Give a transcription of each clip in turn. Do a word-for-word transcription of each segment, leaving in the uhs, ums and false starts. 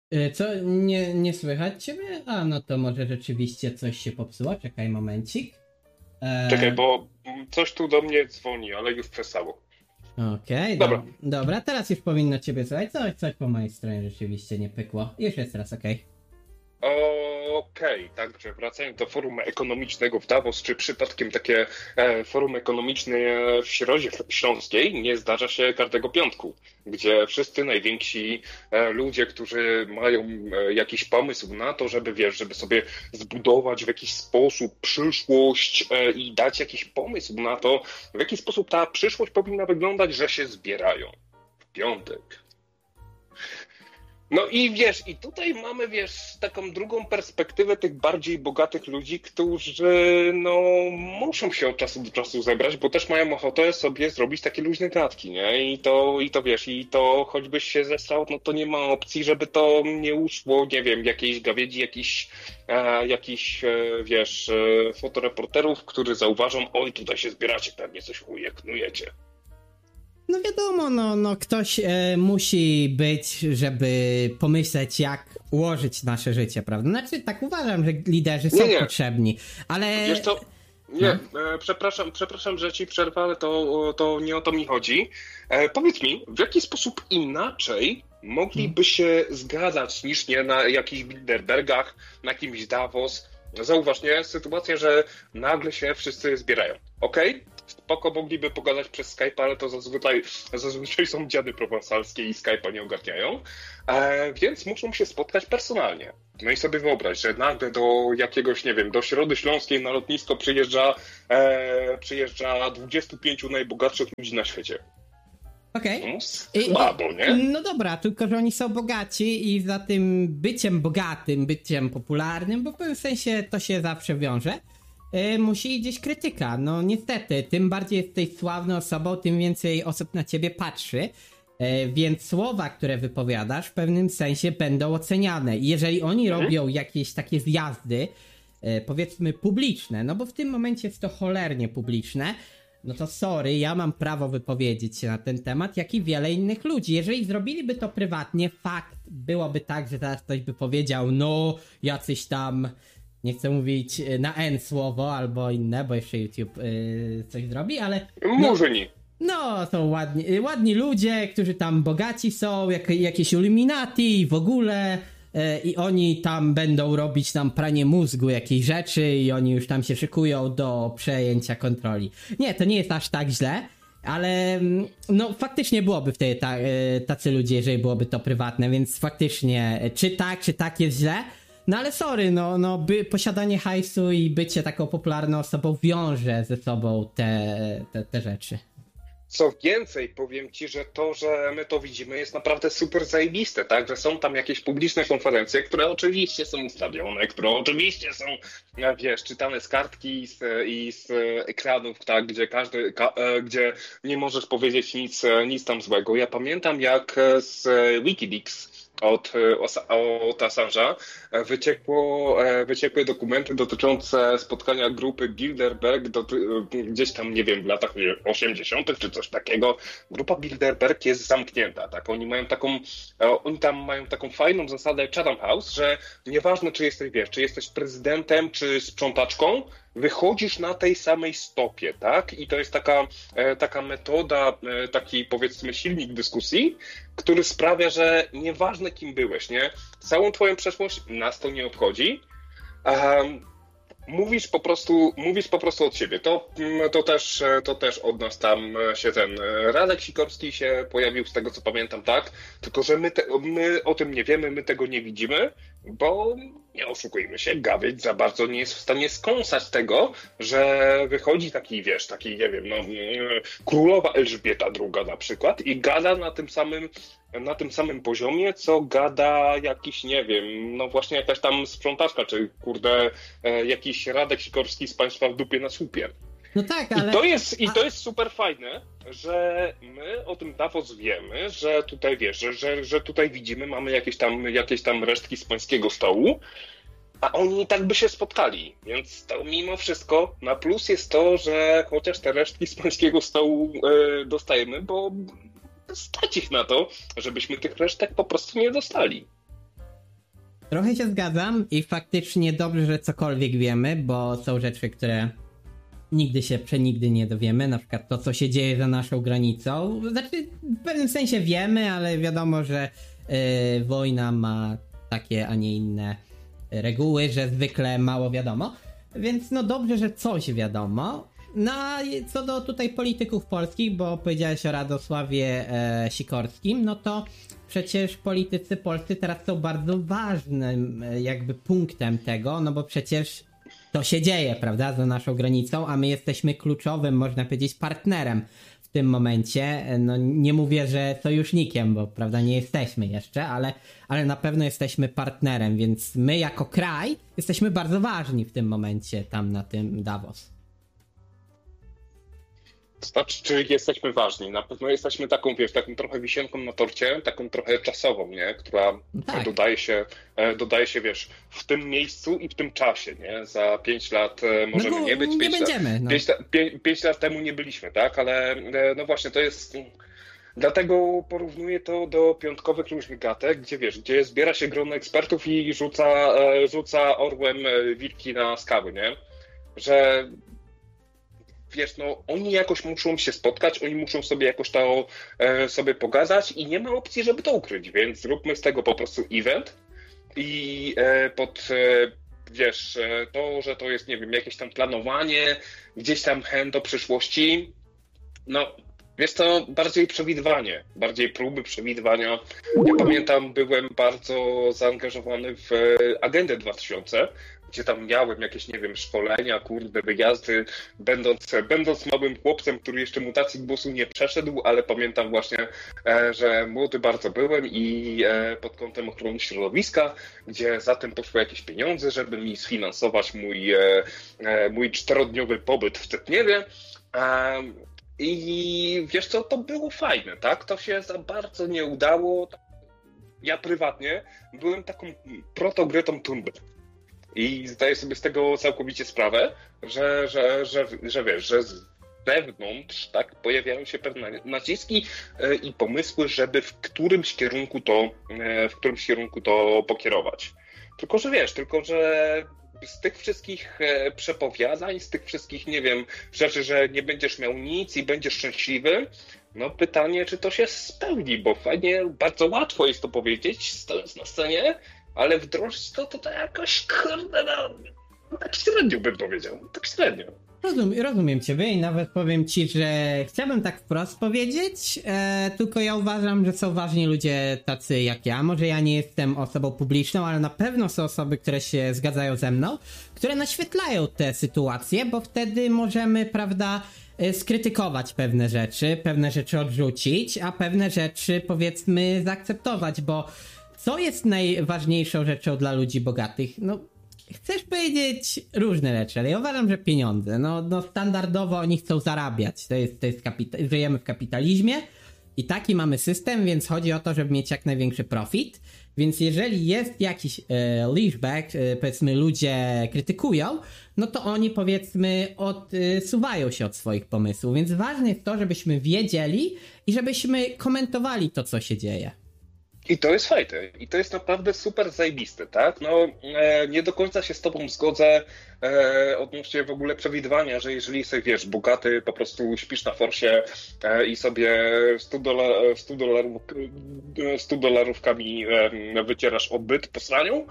Y, Co? Nie, nie słychać ciebie? A, no to może rzeczywiście coś się popsuło. Czekaj momencik. Czekaj, E, bo mm, coś tu do mnie dzwoni, ale już przestało. Okej, do, Dobra. dobra, teraz już powinno ciebie słychać. Coś, coś po mojej stronie rzeczywiście nie pykło. Już jest teraz okej. Okej, także wracając do forum ekonomicznego w Davos, czy przypadkiem takie e, forum ekonomiczne w Środzie Śląskiej nie zdarza się każdego piątku, gdzie wszyscy najwięksi e, ludzie, którzy mają e, jakiś pomysł na to, żeby wiesz, żeby sobie zbudować w jakiś sposób przyszłość e, i dać jakiś pomysł na to, w jaki sposób ta przyszłość powinna wyglądać, że się zbierają w piątek. No i wiesz, i tutaj mamy, wiesz, taką drugą perspektywę tych bardziej bogatych ludzi, którzy, no, muszą się od czasu do czasu zebrać, bo też mają ochotę sobie zrobić takie luźne gadki, nie? I to, i to wiesz, i to choćbyś się zesrał, no to nie ma opcji, żeby to nie uszło, nie wiem, jakiejś gawiedzi, jakiś, e, jakiś e, wiesz, e, fotoreporterów, którzy zauważą, oj, tutaj się zbieracie, pewnie coś ujeknujecie. No wiadomo, no, no ktoś e, musi być, żeby pomyśleć, jak ułożyć nasze życie, prawda? Znaczy, tak uważam, że liderzy są Nie, nie. potrzebni, ale... Wiesz co, nie, e, przepraszam, przepraszam, że ci przerwę, ale to, to nie o to mi chodzi. E, powiedz mi, w jaki sposób inaczej mogliby się zgadzać niż nie na jakichś Bilderbergach, na jakimś Davos? Zauważ, nie, sytuacja, że nagle się wszyscy zbierają, okej? Spoko, mogliby pogadać przez Skype, ale to zazwyczaj, zazwyczaj są dziady prowansalskie i Skype'a nie ogarniają, e, więc muszą się spotkać personalnie. No i sobie wyobraź, że nagle do jakiegoś, nie wiem, do Środy Śląskiej na lotnisko przyjeżdża, e, przyjeżdża dwudziestu pięciu najbogatszych ludzi na świecie. Okej. No, I- słabo, nie? No dobra, tylko że oni są bogaci i za tym byciem bogatym, byciem popularnym, bo w pewnym sensie to się zawsze wiąże, yy, musi gdzieś krytyka. No niestety, tym bardziej jesteś sławną osobą, tym więcej osób na ciebie patrzy. yy, Więc słowa, które wypowiadasz, w pewnym sensie będą oceniane. I jeżeli oni Mhm. robią jakieś takie zjazdy, yy, powiedzmy publiczne, no bo w tym momencie jest to cholernie publiczne, no to sorry, ja mam prawo wypowiedzieć się na ten temat, jak i wiele innych ludzi. Jeżeli zrobiliby to prywatnie, fakt, byłoby tak, że teraz ktoś by powiedział, no, jacyś tam, nie chcę mówić y, na N słowo albo inne, bo jeszcze YouTube y, coś zrobi, ale... No, Murzyni. no, są ładni, y, ładni ludzie, którzy tam bogaci są, jak, jakieś Illuminati i w ogóle... y, I oni tam będą robić tam pranie mózgu jakiejś rzeczy i oni już tam się szykują do przejęcia kontroli. Nie, to nie jest aż tak źle, ale mm, no faktycznie byłoby wtedy ta, y, tacy ludzie, jeżeli byłoby to prywatne, więc faktycznie y, czy tak, czy tak jest źle. No ale sorry, no, no by, posiadanie hajsu i bycie taką popularną osobą wiąże ze sobą te, te, te rzeczy. Co więcej, powiem ci, że to, że my to widzimy, jest naprawdę super zajebiste, tak? Że są tam jakieś publiczne konferencje, które oczywiście są ustawione, które oczywiście są, e, wiesz, czytane z kartki i z, i z ekranów, tak? Gdzie każdy, ka, e, gdzie nie możesz powiedzieć nic, e, nic tam złego. Ja pamiętam, jak e, z Wikileaks od, e, Osa- od Assange'a e, wyciekło, e, wyciekły dokumenty dotyczące spotkania grupy Bilderberg doty, e, gdzieś tam, nie wiem, w latach nie wiem, osiemdziesiątych czy coś takiego. Grupa Bilderberg jest zamknięta, tak? Oni mają taką, e, oni tam mają taką fajną zasadę Chatham House, że nieważne, czy jesteś, wiesz, czy jesteś prezydentem, czy sprzątaczką, wychodzisz na tej samej stopie, tak? I to jest taka, e, taka metoda, e, taki powiedzmy silnik dyskusji, który sprawia, że nieważne kim byłeś, nie? Całą twoją przeszłość nas to nie obchodzi. Um, mówisz po prostu, mówisz po prostu od siebie. To, mm, to, też, to też od nas tam się ten Radek Sikorski się pojawił, z tego co pamiętam, tak? Tylko, że my, te, my o tym nie wiemy, my tego nie widzimy, bo nie oszukujmy się, Gawieć za bardzo nie jest w stanie skąsać tego, że wychodzi taki, wiesz, taki, nie wiem, no, królowa Elżbieta druga na przykład i gada na tym samym na tym samym poziomie, co gada jakiś, nie wiem, no właśnie jakaś tam sprzątaczka, czy kurde, e, jakiś Radek Sikorski z państwa w dupie na słupie. No tak, ale... I to jest, i a- to jest super fajne, że my o tym Davos wiemy, że tutaj wiesz, że, że, że tutaj widzimy, mamy jakieś tam, jakieś tam resztki z pańskiego stołu, a oni i tak by się spotkali, więc to mimo wszystko na plus jest to, że chociaż te resztki z pańskiego stołu e, dostajemy, bo stać ich na to, żebyśmy tych resztek po prostu nie dostali. trochę się zgadzam i faktycznie dobrze, że cokolwiek wiemy, bo są rzeczy, które nigdy się przenigdy nie dowiemy, na przykład to, co się dzieje za naszą granicą. Znaczy, w pewnym sensie wiemy, ale wiadomo, że yy, wojna ma takie, a nie inne reguły, że zwykle mało wiadomo. Więc no dobrze, że coś wiadomo. No a co do tutaj polityków polskich, bo powiedziałeś o Radosławie e, Sikorskim, no to przecież politycy polscy teraz są bardzo ważnym e, jakby punktem tego, no bo przecież to się dzieje, prawda, za naszą granicą, a my jesteśmy kluczowym, można powiedzieć, partnerem w tym momencie. No nie mówię, że sojusznikiem, bo prawda, nie jesteśmy jeszcze, ale, ale na pewno jesteśmy partnerem, więc my jako kraj jesteśmy bardzo ważni w tym momencie tam na tym Davos. To znaczy, czy jesteśmy ważni? Na pewno jesteśmy taką, wiesz, taką trochę wisienką na torcie, taką trochę czasową, nie? Która tak. dodaje się, dodaje się, wiesz, w tym miejscu i w tym czasie, nie? Za pięć lat możemy no, nie być. Nie pięć będziemy. Lat, no. pięć, pięć, pięć lat temu nie byliśmy, tak? Ale no właśnie, to jest... Dlatego porównuję to do piątkowych różnych gatek, gdzie wiesz, gdzie zbiera się grono ekspertów i rzuca, rzuca orłem wilki na skały, nie? Że... Wiesz, no oni jakoś muszą się spotkać, oni muszą sobie jakoś to e, sobie pogadać i nie ma opcji, żeby to ukryć, więc zróbmy z tego po prostu event i e, pod, e, wiesz, e, to, że to jest, nie wiem, jakieś tam planowanie, gdzieś tam chęć do przyszłości, no, wiesz to bardziej przewidywanie, bardziej próby przewidywania. Ja pamiętam, byłem bardzo zaangażowany w Agendę dwa tysiące, gdzie tam miałem jakieś, nie wiem, szkolenia, kurde, wyjazdy, będąc, będąc małym chłopcem, który jeszcze mutacji głosu nie przeszedł, ale pamiętam właśnie, że młody bardzo byłem i pod kątem ochrony środowiska, gdzie za tym poszły jakieś pieniądze, żeby mi sfinansować mój, mój czterodniowy pobyt w Tytniewie. I wiesz co, to było fajne, tak? To się za bardzo nie udało. Ja prywatnie byłem taką protogrytą tumbę. I zdaję sobie z tego całkowicie sprawę, że, że, że, że wiesz, że z wewnątrz tak, pojawiają się pewne naciski i pomysły, żeby w którymś kierunku to, w którymś kierunku to pokierować. Tylko, że wiesz, tylko, że z tych wszystkich przepowiadań, z tych wszystkich, nie wiem, rzeczy, że nie będziesz miał nic i będziesz szczęśliwy, no pytanie, czy to się spełni, bo fajnie, bardzo łatwo jest to powiedzieć, stojąc na scenie, ale wdrożyć to, to, to jakoś, kurde, no, tak średnio bym powiedział, tak średnio. Rozumiem, rozumiem ciebie i nawet powiem ci, że chciałbym tak wprost powiedzieć, e, tylko ja uważam, że są ważni ludzie tacy jak ja. Może ja nie jestem osobą publiczną, ale na pewno są osoby, które się zgadzają ze mną, które naświetlają te sytuacje, bo wtedy możemy, prawda, skrytykować pewne rzeczy, pewne rzeczy odrzucić, a pewne rzeczy, powiedzmy, zaakceptować, bo co jest najważniejszą rzeczą dla ludzi bogatych? No, chcesz powiedzieć różne rzeczy, ale ja uważam, że pieniądze. No, no standardowo oni chcą zarabiać. To jest, to jest kapita- żyjemy w kapitalizmie i taki mamy system, więc chodzi o to, żeby mieć jak największy profit. Więc jeżeli jest jakiś e, leashback, e, powiedzmy ludzie krytykują, no to oni powiedzmy odsuwają się od swoich pomysłów. Więc ważne jest to, żebyśmy wiedzieli i żebyśmy komentowali to, co się dzieje. I to jest fajne. I to jest naprawdę super zajebiste, tak? No, e, nie do końca się z tobą zgodzę e, odnośnie w ogóle przewidywania, że jeżeli sobie, wiesz, bogaty, po prostu śpisz na forsie e, i sobie sto dolarów, sto dolarówkami e, wycierasz odbyt po sraniu,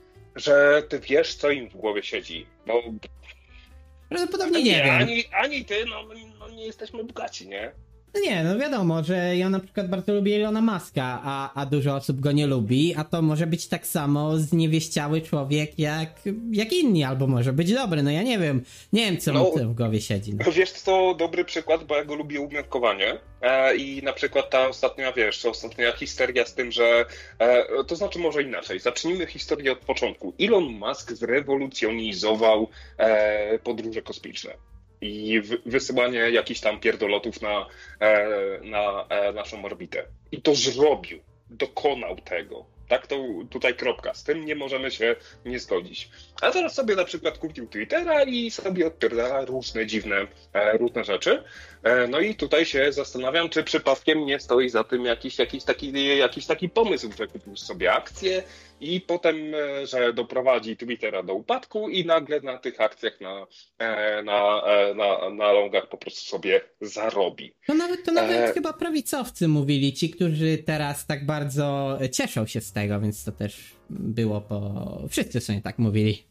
że ty wiesz, co im w głowie siedzi. Bo prawdopodobnie nie, nie wiem. Ani, ani ty, no, no nie jesteśmy bogaci, nie? No nie, no wiadomo, że ja na przykład bardzo lubię Elona Muska, a, a dużo osób go nie lubi, a to może być tak samo zniewieściały człowiek jak, jak inni, albo może być dobry, no ja nie wiem, nie wiem co no, mu w głowie siedzi. No. Wiesz, to dobry przykład, bo ja go lubię umiarkowanie e, i na przykład ta ostatnia, wiesz, ostatnia historia z tym, że e, to znaczy może inaczej, zacznijmy historię od początku. Elon Musk zrewolucjonizował e, podróże kosmiczne i wysyłanie jakichś tam pierdolotów na, na naszą orbitę. I to zrobił, dokonał tego. Tak, to tutaj kropka. Z tym nie możemy się nie zgodzić. A teraz sobie na przykład kupił Twittera i sobie odpierdala różne dziwne, e, różne rzeczy. E, no i tutaj się zastanawiam, czy przypadkiem nie stoi za tym jakiś, jakiś, taki, jakiś taki pomysł, że kupił sobie akcje i potem, e, że doprowadzi Twittera do upadku i nagle na tych akcjach na, e, na, e, na, na longach po prostu sobie zarobi. No nawet, to nawet e... chyba prawicowcy mówili, ci, którzy teraz tak bardzo cieszą się z tego, więc to też było po... Wszyscy sobie tak mówili.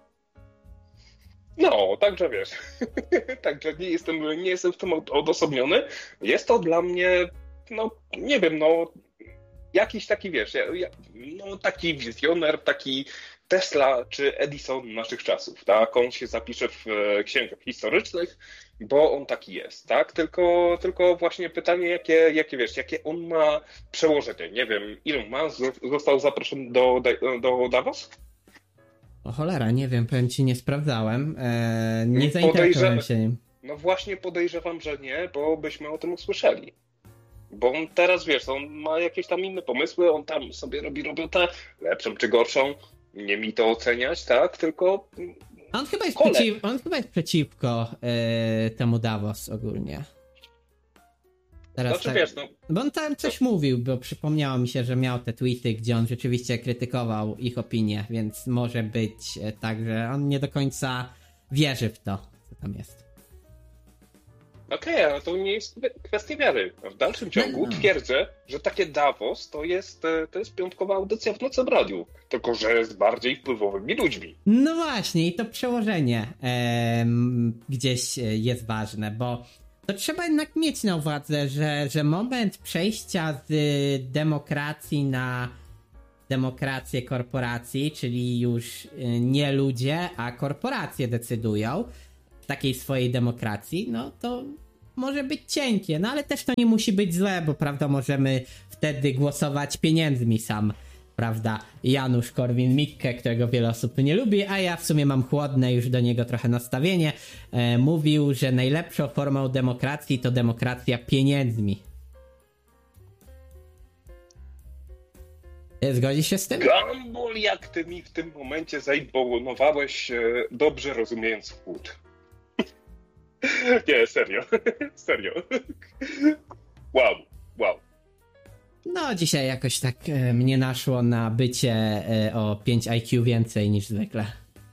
No, także wiesz, także nie jestem, nie jestem w tym odosobniony. Jest to dla mnie, no nie wiem, no jakiś taki, wiesz, no taki wizjoner, taki Tesla czy Edison naszych czasów, tak? On się zapisze w księgach historycznych, bo on taki jest, tak? Tylko, tylko właśnie pytanie, jakie, jakie wiesz, jakie on ma przełożenie. Nie wiem, Elon Musk został zaproszony do, do Davos? O cholera, nie wiem, powiem ci, nie sprawdzałem. Eee, nie zainteresowałem się nim. No właśnie podejrzewam, że nie, bo byśmy o tym usłyszeli. Bo on teraz, wiesz, on ma jakieś tam inne pomysły, on tam sobie robi robotę, lepszą czy gorszą, nie mi to oceniać, tak, tylko... On chyba jest, przeciw, on chyba jest przeciwko e, temu Davos ogólnie. Teraz znaczy, tak, wiesz, no... Bo on tam coś to... mówił, bo przypomniało mi się, że miał te tweety, gdzie on rzeczywiście krytykował ich opinię, więc może być tak, że on nie do końca wierzy w to, co tam jest. Okej, okay, ale to nie jest kwestia wiary. W dalszym ciągu no, no. twierdzę, że takie Davos to jest, to jest piątkowa audycja w Nocem Radiu, tylko że z bardziej wpływowymi ludźmi. No właśnie, i to przełożenie e, gdzieś jest ważne, bo to trzeba jednak mieć na uwadze, że, że moment przejścia z demokracji na demokrację korporacji, czyli już nie ludzie, a korporacje decydują w takiej swojej demokracji, no to może być cienkie, no ale też to nie musi być złe, bo prawda, możemy wtedy głosować pieniędzmi sam, prawda, Janusz Korwin-Mikke, którego wiele osób tu nie lubi, a ja w sumie mam chłodne już do niego trochę nastawienie, e, mówił, że najlepszą formą demokracji to demokracja pieniędzmi. Zgodzisz się z tym? Gumball, jak ty mi w tym momencie zaimponowałeś, dobrze rozumiejąc wchód. Nie, serio. Serio. Wow, wow. No, dzisiaj jakoś tak e, mnie naszło na bycie e, o pięć I Q więcej niż zwykle.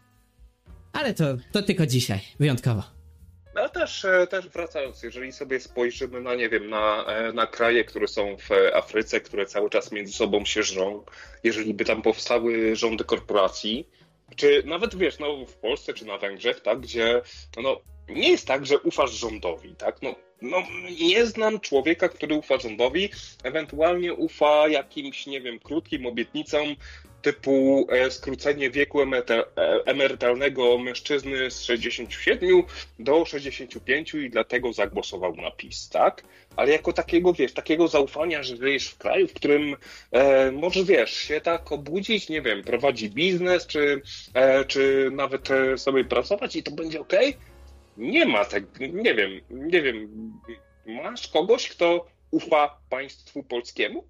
Ale to, to tylko dzisiaj, wyjątkowo. No też, też wracając, jeżeli sobie spojrzymy na, nie wiem, na, na kraje, które są w Afryce, które cały czas między sobą się żrą, jeżeli by tam powstały rządy korporacji, czy nawet, wiesz, no w Polsce czy na Węgrzech, tak, gdzie no, nie jest tak, że ufasz rządowi, tak, no, no nie znam człowieka, który ufa rządowi, ewentualnie ufa jakimś, nie wiem, krótkim obietnicom, typu skrócenie wieku emerytalnego mężczyzny z sześćdziesięciu siedmiu do sześćdziesięciu pięciu i dlatego zagłosował na PiS, tak? Ale jako takiego, wiesz, takiego zaufania, że żyjesz w kraju, w którym e, możesz, wiesz, się tak obudzić, nie wiem, prowadzi biznes, czy, e, czy nawet e, sobie pracować i to będzie okej? Nie ma tak, nie wiem, nie wiem, masz kogoś, kto ufa państwu polskiemu?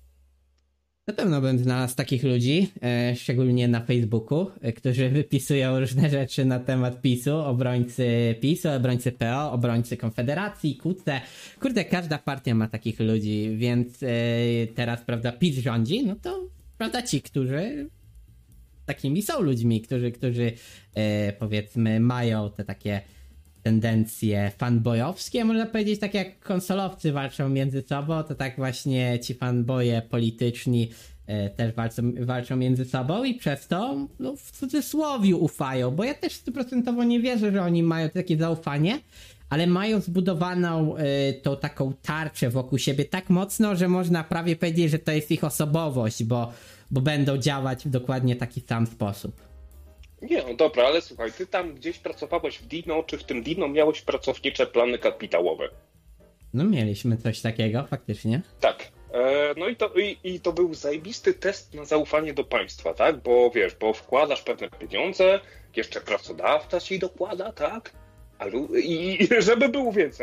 Na pewno bym znalazł takich ludzi, e, szczególnie na Facebooku, e, którzy wypisują różne rzeczy na temat PiSu, obrońcy PiSu, obrońcy P O, obrońcy Konfederacji, Q C. Kurde, każda partia ma takich ludzi, więc e, teraz, prawda, PiS rządzi, no to, prawda, ci, którzy takimi są ludźmi, którzy, którzy e, powiedzmy mają te takie tendencje fanboyowskie, można powiedzieć, tak jak konsolowcy walczą między sobą, to tak właśnie ci fanboye polityczni e, też walczą, walczą między sobą i przez to no, w cudzysłowie ufają, bo ja też stuprocentowo nie wierzę, że oni mają takie zaufanie, ale mają zbudowaną e, tą taką tarczę wokół siebie tak mocno, że można prawie powiedzieć, że to jest ich osobowość, bo, bo będą działać w dokładnie taki sam sposób. Nie, no dobra, ale słuchaj, ty tam gdzieś pracowałeś w Dino, czy w tym Dino miałeś pracownicze plany kapitałowe? No mieliśmy coś takiego, faktycznie. Tak. E, no i to, i, i to był zajebisty test na zaufanie do państwa, tak? Bo wiesz, bo wkładasz pewne pieniądze, jeszcze pracodawca ci dokłada, tak? A, i, I żeby było więcej,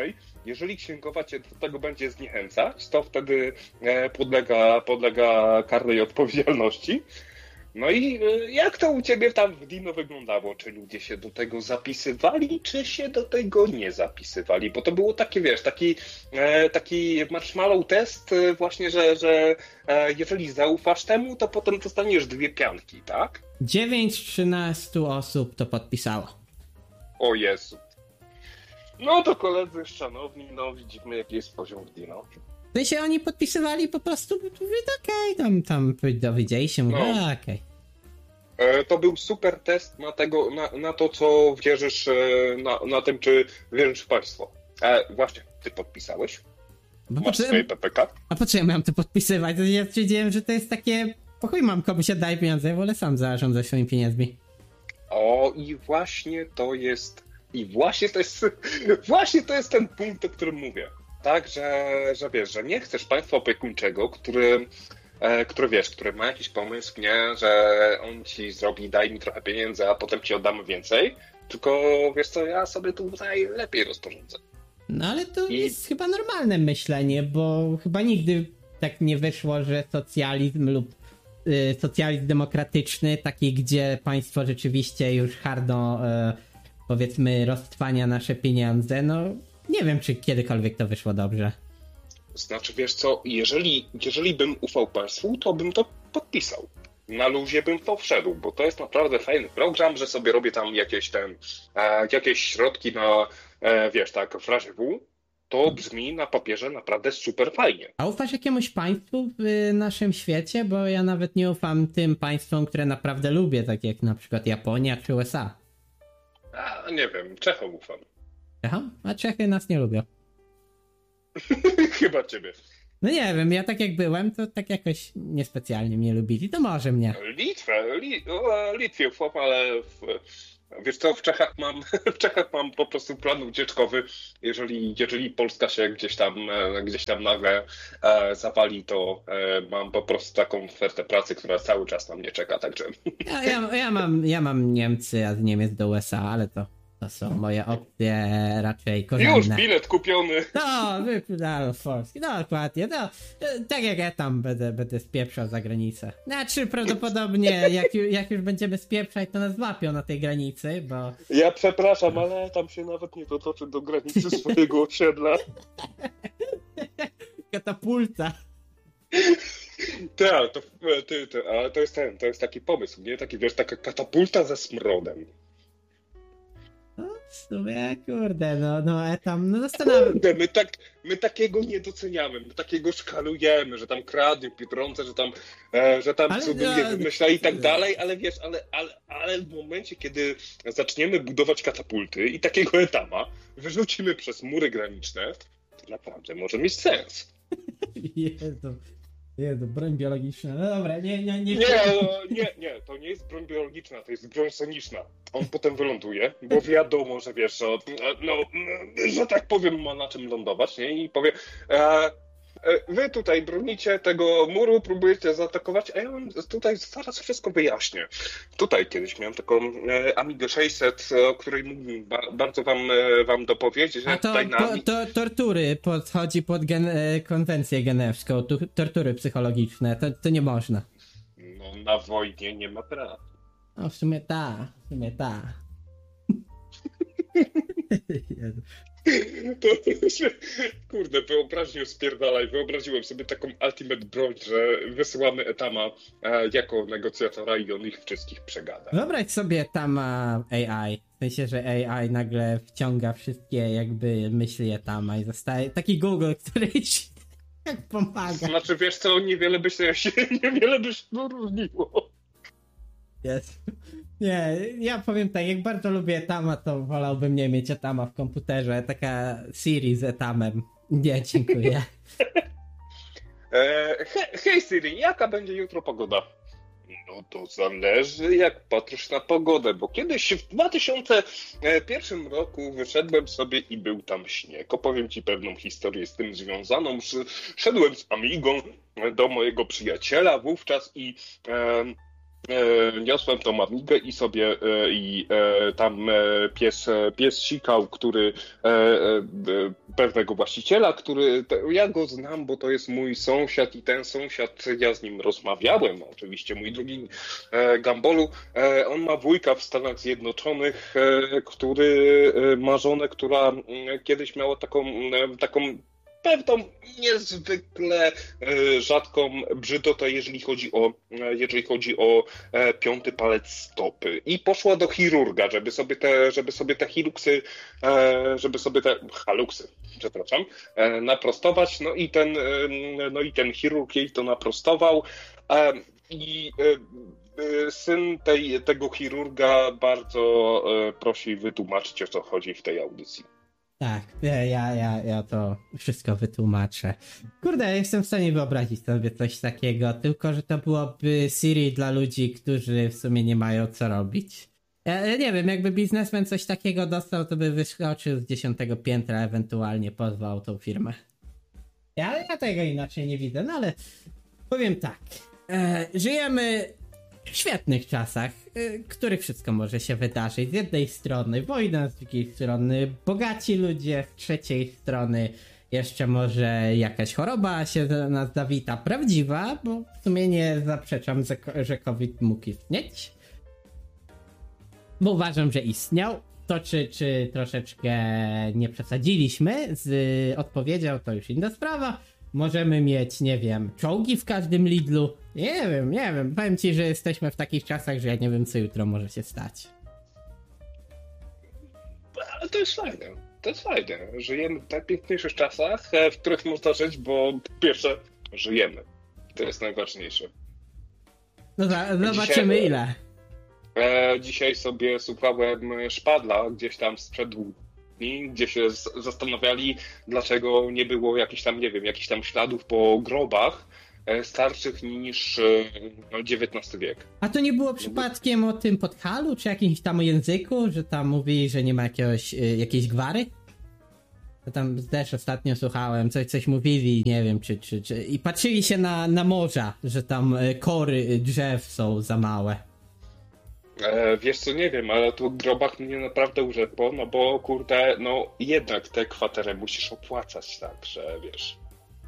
jeżeli księgowa cię do tego będzie zniechęcać, to wtedy e, podlega, podlega karnej odpowiedzialności. No i e, jak to u ciebie tam w Dino wyglądało? Czy ludzie się do tego zapisywali, czy się do tego nie zapisywali? Bo to było takie, wiesz, taki, e, taki marshmallow test e, właśnie, że, że e, jeżeli zaufasz temu, to potem dostaniesz dwie pianki, tak? dziewięć z trzynastu osób to podpisało. O Jezu. No to koledzy szanowni, no widzimy jaki jest poziom w Dino. W sensie oni podpisywali po prostu, mówię, okej, okay, tam, tam dowiedzieli się, mówię, no. okej. Okay. E, to był super test na, tego, na, na to, co wierzysz, e, na, na tym, czy wierzysz w państwo. E, właśnie, ty podpisałeś? Bo Masz swoje P P K? A po co ja miałem to podpisywać? Ja stwierdziłem, że to jest takie, po chuj mam komuś oddaję pieniądze, ja wolę sam zarządzać swoimi pieniędzmi. O, i właśnie to jest, i właśnie to jest, właśnie to jest ten punkt, o którym mówię. Tak, że, że wiesz, że nie chcesz państwa opiekuńczego, który, e, który wiesz, który ma jakiś pomysł, nie, że on ci zrobi, daj mi trochę pieniędzy, a potem ci oddamy więcej, tylko wiesz co, ja sobie tutaj lepiej rozporządzę. No ale to I... jest chyba normalne myślenie, bo chyba nigdy tak nie wyszło, że socjalizm lub y, socjalizm demokratyczny, taki gdzie państwo rzeczywiście już hardo y, powiedzmy roztwania nasze pieniądze, no nie wiem, czy kiedykolwiek to wyszło dobrze. Znaczy, wiesz co, jeżeli, jeżeli bym ufał państwu, to bym to podpisał. Na luzie bym w to wszedł, bo to jest naprawdę fajny program, że sobie robię tam jakieś ten, e, jakieś środki na, e, wiesz, tak, w razie W, to brzmi na papierze naprawdę super fajnie. A ufasz jakiemuś państwu w naszym świecie? Bo ja nawet nie ufam tym państwom, które naprawdę lubię, tak jak na przykład Japonia czy U S A. A, nie wiem, Czechom ufam. Aha, a Czechy nas nie lubią. Chyba ciebie. No nie wiem, ja tak jak byłem, to tak jakoś niespecjalnie mnie lubili, to może mnie. Litwę, li, o, Litwie ufam, ale w, wiesz co, w Czechach mam w Czechach mam po prostu plan ucieczkowy. Jeżeli, jeżeli Polska się gdzieś tam gdzieś tam nagle e, zawali, to e, mam po prostu taką ofertę pracy, która cały czas na mnie czeka, także... Ja, ja, ja, mam, ja mam Niemcy, a z Niemiec do U S A, ale to To są moje opcje raczej korzenne. Już bilet kupiony. No, wyprzedano z Polski. No, dokładnie. No, tak jak ja tam będę, będę spieprzał za granicę. Znaczy prawdopodobnie jak, jak już będziemy spieprzać, to nas złapią na tej granicy, bo... Ja przepraszam, ale tam się nawet nie dotoczy do granicy swojego osiedla. Katapulta. Tak, to, to, to, ale to jest ten, to jest taki pomysł, nie? Taki, wiesz, taka katapulta ze smrodem. No, w sumie, kurde, no, no, etam, no zastanawiam. Kurde, my, tak, my takiego nie doceniamy, my takiego szkalujemy, że tam kradnie Biedronce, że tam, e, że tam Ale, cudownie no, wymyślali i tak dalej, ale wiesz, ale, ale, ale w momencie, kiedy zaczniemy budować katapulty i takiego etama wyrzucimy przez mury graniczne, to naprawdę może mieć sens. Jezu. Jezu, broń biologiczna. No dobra, nie, nie, nie. Nie, nie, nie, to nie jest broń biologiczna, to jest broń soniczna. On potem wyląduje, bo wiadomo, że wiesz, że, no, że tak powiem, ma na czym lądować, nie? I powie, e, wy tutaj bronicie tego muru, próbujecie zaatakować, a ja wam tutaj zaraz wszystko wyjaśnię. Tutaj kiedyś miałem taką e, Amigę sześćset, o której mógłbym ba- bardzo wam, e, wam dopowiedzieć. A to, tutaj na... po, to tortury podchodzi pod gen- konwencję genewską, tu, tortury psychologiczne, to, to nie można. No na wojnie nie ma praw. No w sumie ta, w sumie ta. To się, kurde, wyobraźnię spierdalaj. Wyobraziłem sobie taką ultimate broń, że wysyłamy Etama e, jako negocjatora i on ich wszystkich przegada. Wyobraź sobie tam A I, w sensie, że A I nagle wciąga wszystkie jakby myśli Etama i zostaje taki Google, który ci tak pomaga. Znaczy, wiesz co, niewiele by się, niewiele by się różniło. Jest. Nie, ja powiem tak, jak bardzo lubię Etama, to wolałbym nie mieć Etama w komputerze. Taka Siri z Etamem. Nie, dziękuję. E, he, hej Siri, jaka będzie jutro pogoda? No to zależy, jak patrzysz na pogodę, bo kiedyś w dwa tysiące pierwszym roku wyszedłem sobie i był tam śnieg. Opowiem ci pewną historię z tym związaną. Szedłem z Amigą do mojego przyjaciela wówczas i... E, E, niosłem tą Amigę i sobie e, i e, tam e, pies, e, pies sikał, który e, e, pewnego właściciela, który te, ja go znam, bo to jest mój sąsiad i ten sąsiad, ja z nim rozmawiałem, oczywiście mój drugi e, Gambolu, e, on ma wujka w Stanach Zjednoczonych, e, który e, ma żonę, która m, kiedyś miała taką, e, taką pewną niezwykle e, rzadką brzydotę, jeżeli chodzi o, e, jeżeli chodzi o e, piąty palec stopy. I poszła do chirurga, żeby sobie te, żeby sobie te hiluksy, e, żeby sobie te haluksy, przepraszam, e, naprostować. No i ten, e, no i ten chirurg jej to naprostował. E, I e, e, syn tej, tego chirurga bardzo e, prosi wytłumaczyć, o co chodzi w tej audycji. Tak, ja, ja, ja, ja to wszystko wytłumaczę. Kurde, jestem w stanie wyobrazić sobie coś takiego, tylko że to byłoby Siri dla ludzi, którzy w sumie nie mają co robić. Ja, ja nie wiem, jakby biznesmen coś takiego dostał, to by wyskoczył z dziesiątego piętra, ewentualnie pozwał tą firmę. Ja, ja tego inaczej nie widzę, no ale powiem tak. E, żyjemy w świetnych czasach, w których wszystko może się wydarzyć. Z jednej strony wojna, z drugiej strony bogaci ludzie, z trzeciej strony jeszcze może jakaś choroba się do nas zawita, prawdziwa, bo w sumie nie zaprzeczam, że COVID mógł istnieć. Bo uważam, że istniał. To czy, czy troszeczkę nie przesadziliśmy z odpowiedzią, to już inna sprawa. Możemy mieć, nie wiem, czołgi w każdym Lidlu. Nie wiem, nie wiem. Powiem ci, że jesteśmy w takich czasach, że ja nie wiem, co jutro może się stać. Ale to jest fajne. To jest fajne. Żyjemy w najpiękniejszych czasach, w których można żyć, bo po pierwsze, żyjemy. To jest najważniejsze. No za, zobaczymy dzisiaj, ile. E, dzisiaj sobie słuchałem Szpadla gdzieś tam sprzed dni, gdzie się z, zastanawiali, dlaczego nie było jakichś tam, nie wiem, jakichś tam śladów po grobach e, starszych niż e, dziewiętnasty wiek. A to nie było przypadkiem o tym Podhalu, czy jakimś tam języku, że tam mówili, że nie ma jakiegoś, e, jakiejś gwary? To tam też ostatnio słuchałem, coś, coś mówili, nie wiem, czy, czy, czy... I patrzyli się na, na morza, że tam kory drzew są za małe. E, wiesz co, nie wiem, ale tu w grobach mnie naprawdę urzekło, no bo kurde, no jednak tę kwaterę musisz opłacać, tak, że wiesz.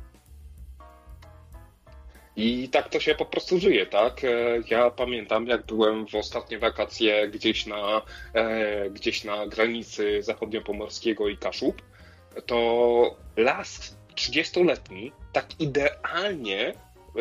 I tak to się po prostu żyje, tak? E, ja pamiętam, jak byłem w ostatnie wakacje gdzieś na, e, gdzieś na granicy zachodniopomorskiego i Kaszub, to las trzydziestoletni tak idealnie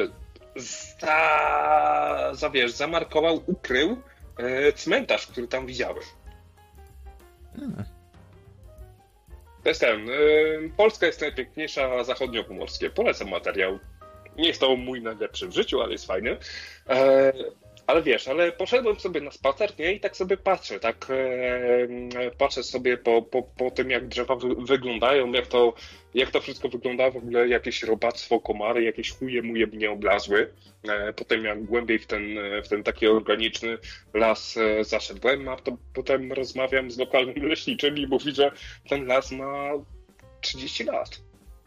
za, za wiesz, zamarkował, ukrył cmentarz, który tam widziałem. A. To jest ten. Polska jest najpiękniejsza, zachodniopomorskie. Polecam materiał. Nie jest to mój najlepszy w życiu, ale jest fajny. E, ale wiesz, ale poszedłem sobie na spacer, nie? I tak sobie patrzę, tak e, patrzę sobie po, po, po tym, jak drzewa wy, wyglądają, jak to, jak to wszystko wygląda, w ogóle jakieś robactwo, komary, jakieś chuje muje mnie oblazły. E, potem jak głębiej w ten, w ten taki organiczny las e, zaszedłem, a to, potem rozmawiam z lokalnym leśniczym i mówi, że ten las ma trzydzieści lat.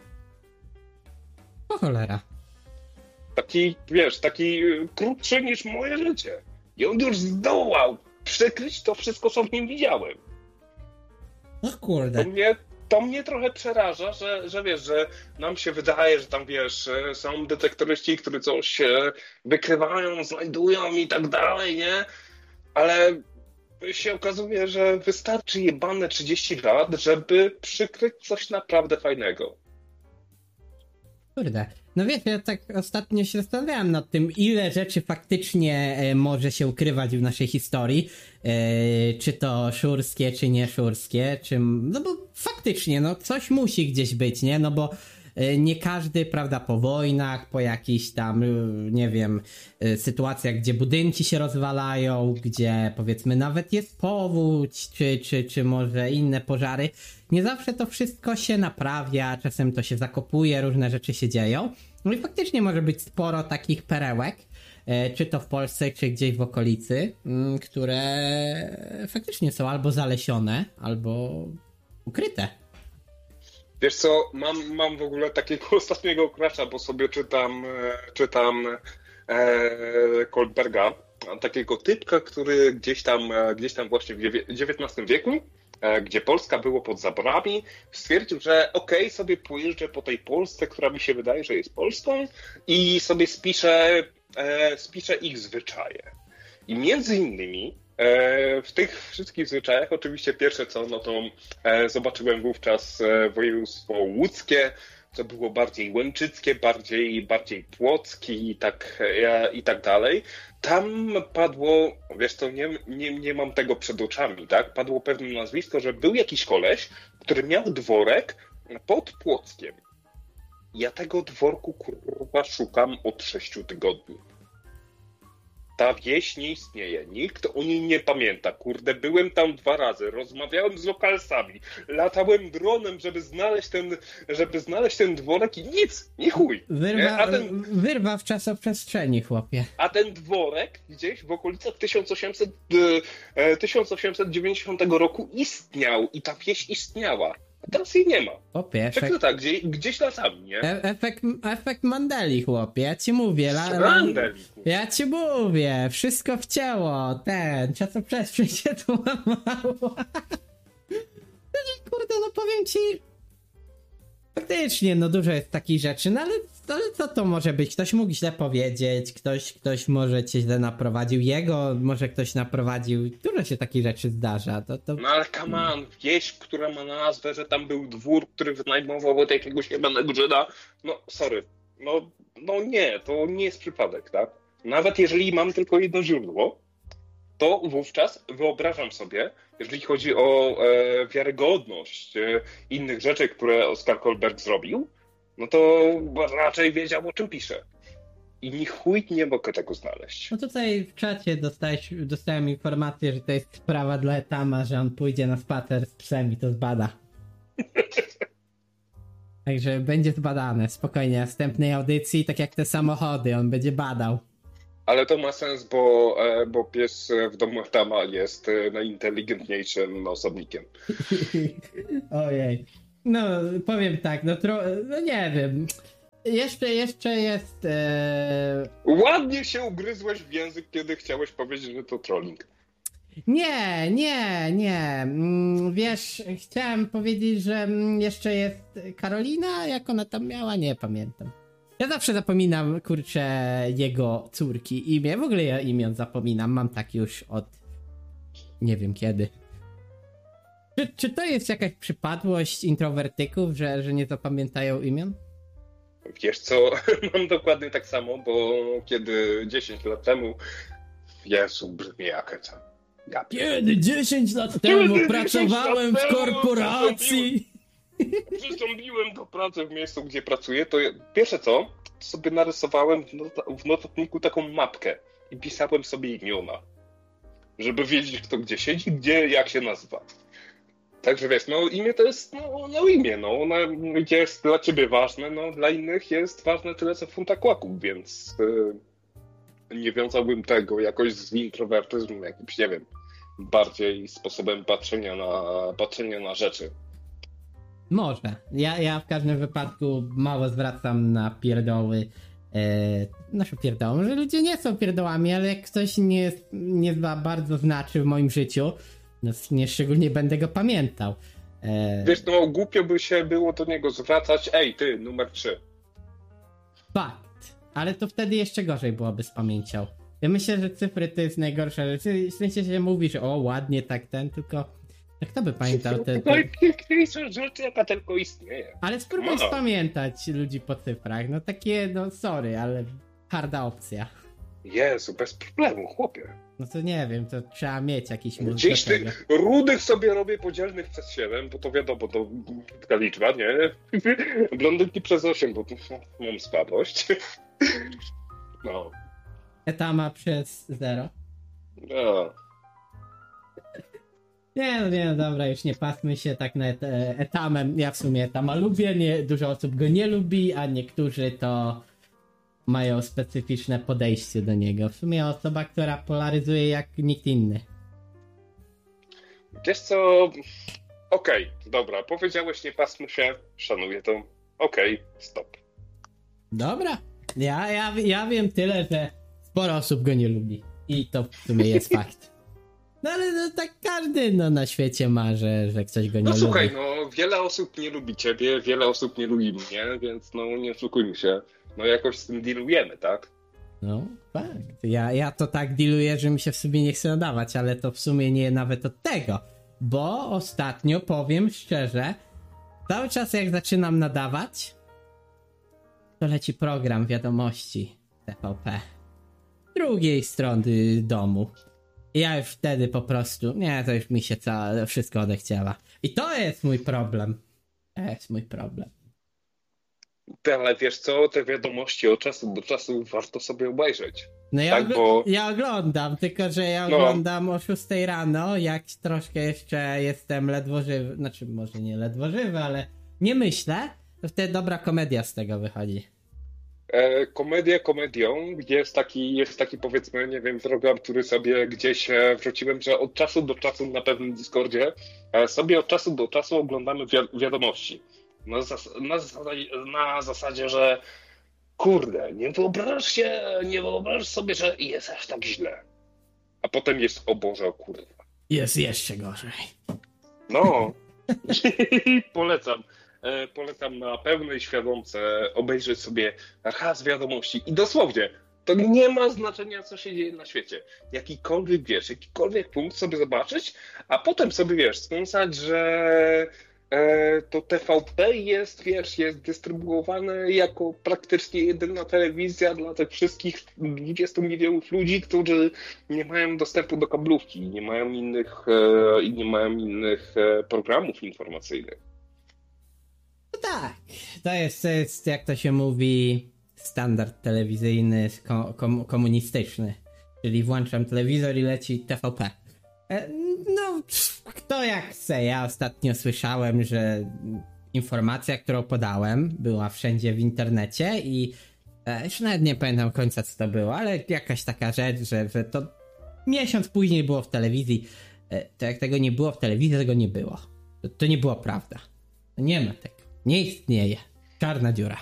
O cholera. Taki, wiesz, taki krótszy niż moje życie. I on już zdołał przykryć to wszystko, co w nim widziałem. O kurde. To mnie, to mnie trochę przeraża, że, że wiesz, że nam się wydaje, że tam, wiesz, są detektoryści, którzy coś wykrywają, znajdują i tak dalej, nie? Ale się okazuje, że wystarczy jebane trzydzieści lat, żeby przykryć coś naprawdę fajnego. Kurde. No wiesz, ja tak ostatnio się zastanawiałem nad tym, ile rzeczy faktycznie e, może się ukrywać w naszej historii. E, czy to szurskie, czy nie szurskie, czy... No bo faktycznie, no coś musi gdzieś być, nie? No bo e, nie każdy, prawda, po wojnach, po jakichś tam, nie wiem, e, sytuacjach, gdzie budynki się rozwalają, gdzie powiedzmy nawet jest powódź, czy, czy, czy może inne pożary. Nie zawsze to wszystko się naprawia, czasem to się zakopuje, różne rzeczy się dzieją. No i faktycznie może być sporo takich perełek, e, czy to w Polsce, czy gdzieś w okolicy, m, które faktycznie są albo zalesione, albo ukryte. Wiesz co, mam, mam w ogóle takiego ostatniego crasha, bo sobie czytam, czytam e, Goldberga, takiego typka, który gdzieś tam, gdzieś tam właśnie w dziewiętnastym wieku, gdzie Polska było pod zaborami, stwierdził, że okej, okay, sobie pojeżdżę po tej Polsce, która mi się wydaje, że jest Polską i sobie spiszę, e, spiszę ich zwyczaje. I między innymi e, w tych wszystkich zwyczajach, oczywiście pierwsze co, no to e, zobaczyłem wówczas e, województwo łódzkie, co było bardziej łęczyckie, bardziej, bardziej płockie i tak, e, i tak dalej. Tam padło, wiesz co, nie, nie, nie mam tego przed oczami, tak? Padło pewne nazwisko, że był jakiś koleś, który miał dworek pod Płockiem. Ja tego dworku, kurwa, szukam od sześciu tygodni. Ta wieś nie istnieje, nikt o niej nie pamięta. Kurde, byłem tam dwa razy, rozmawiałem z lokalsami, latałem dronem, żeby znaleźć ten, żeby znaleźć ten dworek i nic, nie chuj. Wyrwa, A ten, wyrwa w czasoprzestrzeni, chłopie. A ten dworek gdzieś w okolicach tysiąc osiemset, tysiąc osiemset dziewięćdziesiątego roku istniał i ta wieś istniała. A teraz jej nie ma. Chłopie, efekt... Tak, to tak, gdzieś, gdzieś latami, nie? E- efekt, efekt Mandeli, chłopie, ja ci mówię. La, la, Mandeli. Ja ci mówię, wszystko wcięło, ten, czasoprzestrzeń się tu łamało. Kurde, no powiem ci, faktycznie, no dużo jest takich rzeczy, no ale, ale co to może być? Ktoś mógł źle powiedzieć, ktoś, ktoś może cię źle naprowadził, jego może ktoś naprowadził, dużo się takich rzeczy zdarza. To, to... No ale come on, wieś, która ma nazwę, że tam był dwór, który wynajmował od jakiegoś jebanego Żyda, no sorry, no, no nie, to nie jest przypadek, tak? Nawet jeżeli mam tylko jedno źródło, to wówczas wyobrażam sobie, jeżeli chodzi o e, wiarygodność e, innych rzeczy, które Oskar Kolberg zrobił, no to raczej wiedział, o czym pisze. I ni chuj nie mogę tego znaleźć. No tutaj w czacie dostałeś, dostałem informację, że to jest sprawa dla Etama, że on pójdzie na spacer z psem i to zbada. Także będzie zbadane, spokojnie, następnej audycji, tak jak te samochody, on będzie badał. Ale to ma sens, bo, bo pies w domu Etama jest najinteligentniejszym osobnikiem. Ojej. No, powiem tak, no, tro... no nie wiem. Jeszcze, jeszcze jest... E... Ładnie się ugryzłeś w język, kiedy chciałeś powiedzieć, że to trolling. Nie, nie, nie. Wiesz, chciałem powiedzieć, że jeszcze jest Karolina, jak ona tam miała, nie pamiętam. Ja zawsze zapominam, kurczę, jego córki imię. W ogóle ja imion zapominam, mam tak już od nie wiem kiedy. Czy, czy to jest jakaś przypadłość introwertyków, że, że nie zapamiętają imion? Wiesz co, mam dokładnie tak samo, bo kiedy dziesięć lat temu, Jezu, brzmi jak to. Ja kiedy dziesięć lat temu kiedy pracowałem lat w korporacji. Przystąpiłem do pracy w miejscu, gdzie pracuję, to pierwsze co, sobie narysowałem w, not- w notatniku taką mapkę i pisałem sobie imiona, żeby wiedzieć, kto gdzie siedzi, gdzie, jak się nazywa. Także wiesz, no imię to jest, no, no imię, no, ono jest dla ciebie ważne, no dla innych jest ważne tyle, co funta kłaków, więc yy, nie wiązałbym tego jakoś z introwertyzmem, jakimś, nie wiem, bardziej sposobem patrzenia na, patrzenia na rzeczy. Może. Ja, ja w każdym wypadku mało zwracam na pierdoły. E, nasze pierdoły, że ludzie nie są pierdołami, ale jak ktoś nie, nie za bardzo znaczy w moim życiu, no nie szczególnie będę go pamiętał. E... Wiesz, no głupio by się było do niego zwracać, ej ty, numer trzy. Fakt. Ale to wtedy jeszcze gorzej byłoby z pamięcią. Ja myślę, że cyfry to jest najgorsza rzecz. W sensie się mówi, że o ładnie tak ten, tylko kto by pamiętał te... te... Najpiękniejsza rzecz, jaka tylko istnieje. Ale spróbuj no. spamiętać ludzi po cyfrach. No takie, no sorry, ale harda opcja. Jezu, bez problemu, chłopie. No to nie wiem, to trzeba mieć jakiś mózg. Gdzieś ty rudych sobie robię podzielnych przez siedem, bo to wiadomo, to taka liczba, nie? Blondynki przez osiem, bo tu mam słabość. No. Etama przez zero. No. Nie, no nie, no dobra, już nie pasmy się tak na et- etamem. Ja w sumie etama lubię, nie, dużo osób go nie lubi, a niektórzy to mają specyficzne podejście do niego. W sumie osoba, która polaryzuje jak nikt inny. Wiesz co, okej, okay, dobra, powiedziałeś nie pasmy się, szanuję to, okej, okay, stop. Dobra, ja, ja, ja wiem tyle, że sporo osób go nie lubi. I to w sumie jest fakt. No ale no, tak każdy no, na świecie ma, że, że ktoś go nie No lubi. słuchaj, no wiele osób nie lubi ciebie, wiele osób nie lubi mnie, więc no nie oszukujmy się. No jakoś z tym dealujemy, tak? No, fakt. Ja, ja to tak dealuję, że mi się w sumie nie chce nadawać, ale to w sumie nie nawet od tego. Bo ostatnio, powiem szczerze, cały czas jak zaczynam nadawać, to leci program wiadomości T V P. Drugiej strony domu. I ja już wtedy po prostu, nie, to już mi się całe, wszystko odechciała. I to jest mój problem. To jest mój problem. Ty, ale wiesz co, te wiadomości od czasu do czasu warto sobie obejrzeć. No ja, tak, ogl- bo... ja oglądam, tylko że ja No. oglądam o szóstej rano, jak troszkę jeszcze jestem ledwo żywy, znaczy może nie ledwo żywy, ale nie myślę, to wtedy dobra komedia z tego wychodzi. E, komedia komedią, jest taki, jest taki powiedzmy, nie wiem, program, który sobie gdzieś e, wrzuciłem, że od czasu do czasu na pewnym Discordzie e, sobie od czasu do czasu oglądamy wi- wiadomości. Na, zas- na, zasadzie, na zasadzie, że kurde, nie wyobrażasz się, nie wyobrażasz sobie, że jest aż tak źle. A potem jest, o Boże, o kurwa. Jest jeszcze gorzej. No, polecam. E, polecam na pełnej świadomce obejrzeć sobie raz wiadomości i dosłownie, to nie ma znaczenia, co się dzieje na świecie. Jakikolwiek, wiesz, jakikolwiek punkt sobie zobaczyć, a potem sobie, wiesz, spędzać, że e, to T V P jest, wiesz, jest dystrybuowane jako praktycznie jedyna telewizja dla tych wszystkich dwudziestu milionów ludzi, którzy nie mają dostępu do kablówki, nie mają innych, e, i nie mają innych e, programów informacyjnych. No tak, to jest, to jest, jak to się mówi, standard telewizyjny ko- kom- komunistyczny. Czyli włączam telewizor i leci T V P. E, no, kto jak chce. Ja ostatnio słyszałem, że informacja, którą podałem, była wszędzie w internecie i e, już nawet nie pamiętam końca, co to było, ale jakaś taka rzecz, że, że to miesiąc później było w telewizji. E, to jak tego nie było w telewizji, tego nie było. To, to nie była prawda. Nie ma tego. Nie istnieje. Czarna dziura.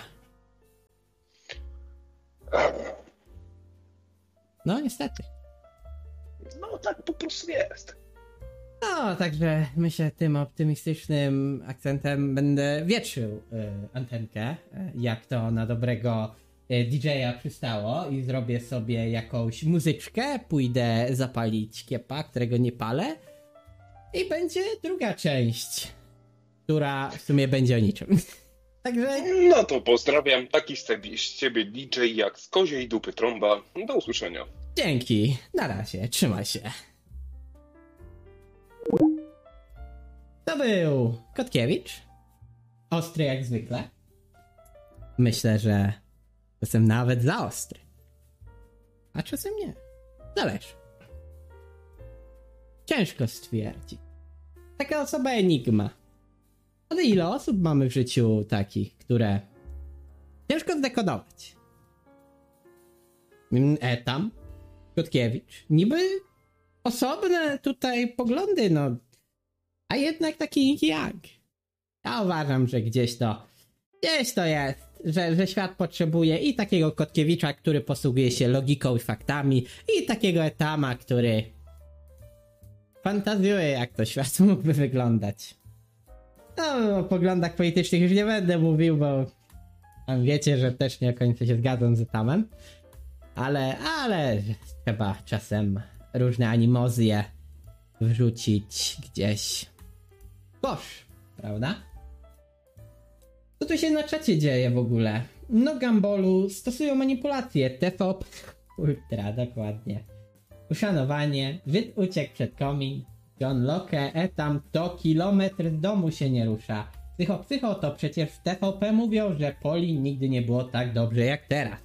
No, niestety. No tak po prostu jest. No, także myślę, tym optymistycznym akcentem będę wietrzył y, antenkę, y, jak to na dobrego y, D J a przystało i zrobię sobie jakąś muzyczkę, pójdę zapalić kiepa, którego nie palę i będzie druga część, która w sumie będzie o niczym. Także... No to pozdrawiam, taki z ciebie- z ciebie D J jak z koziej dupy trąba. Do usłyszenia. Dzięki, na razie, trzymaj się. To był Kotkiewicz. Ostry jak zwykle. Myślę, że czasem nawet za ostry. A czasem nie. Zależy. Ciężko stwierdzić. Taka osoba enigma. Ale ile osób mamy w życiu takich, które ciężko zdekodować? Etam, Kotkiewicz. Niby osobne tutaj poglądy, no. A jednak taki jak. Ja uważam, że gdzieś to, gdzieś to jest, że, że świat potrzebuje i takiego Kotkiewicza, który posługuje się logiką i faktami, i takiego Etama, który fantazjuje, jak to świat mógłby wyglądać. No, o poglądach politycznych już nie będę mówił, bo tam wiecie, że też nie do końca się zgadzam z Etamem. Ale, ale trzeba czasem różne animozje wrzucić gdzieś w kosz, prawda? Co tu się na czacie dzieje w ogóle? No Gumbolu stosują manipulacje, T V P Ultra, dokładnie. Uszanowanie, Żyd uciekł przed komin, John Locke, Etam, to kilometr z domu się nie rusza. Psycho, psycho, to przecież w T V P mówią, że Poli nigdy nie było tak dobrze jak teraz.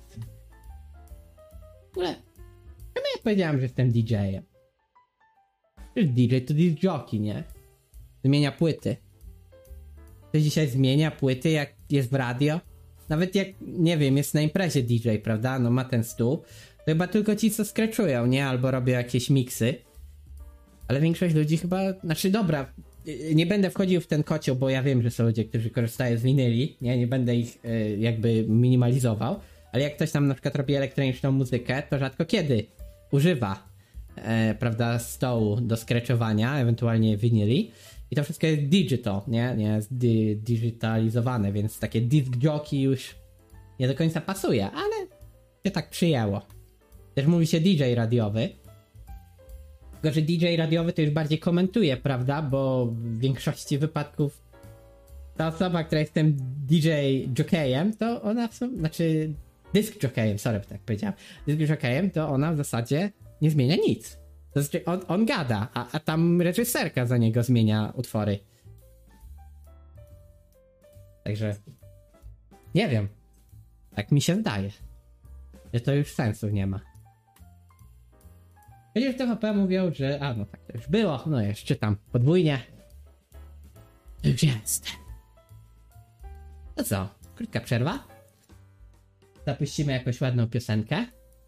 W ogóle, czemu ja powiedziałem, że jestem D J-em? D J to disc jockey, nie? Zmienia płyty. Ktoś dzisiaj zmienia płyty, jak jest w radio? Nawet jak, nie wiem, jest na imprezie D J, prawda? No ma ten stół. To chyba tylko ci, co scratchują, nie? Albo robią jakieś miksy. Ale większość ludzi chyba... Znaczy, dobra, nie będę wchodził w ten kocioł, bo ja wiem, że są ludzie, którzy korzystają z winyli. Nie, nie będę ich y, jakby minimalizował. Ale jak ktoś tam na przykład robi elektroniczną muzykę, to rzadko kiedy używa e, prawda, stołu do skreczowania, ewentualnie winyli. I to wszystko jest digital, nie? Nie jest di- digitalizowane, więc takie disc jockey już nie do końca pasuje, ale się tak przyjęło. Też mówi się D J radiowy. Tylko, że D J radiowy to już bardziej komentuje, prawda? Bo w większości wypadków ta osoba, która jest tym D J jockeyem, to ona w sumie, znaczy dysk jockeyem, sorry, tak powiedziałem, dysk jockeyem, to ona w zasadzie nie zmienia nic. To znaczy on, on gada, a, a tam reżyserka za niego zmienia utwory. Także nie wiem. Tak mi się zdaje, że to już sensu nie ma. Przecież T V P mówią, że... A, no tak, to już było. No jeszcze tam podwójnie. To już jest. To co? Krótka przerwa. Zapuścimy jakąś ładną piosenkę.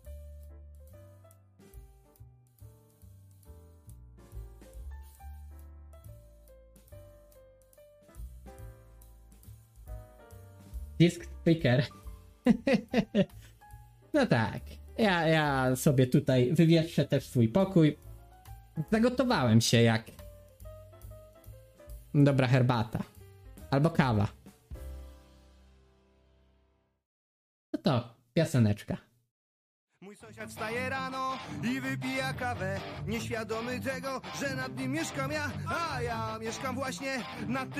Disk speaker. No tak. Ja, ja sobie tutaj wywietrzę też swój pokój. Zagotowałem się jak dobra herbata. Albo kawa. No to pioseneczka. Mój sąsiad wstaje rano i wypija kawę, nieświadomy tego, że nad nim mieszkam ja, a ja mieszkam właśnie nad tym.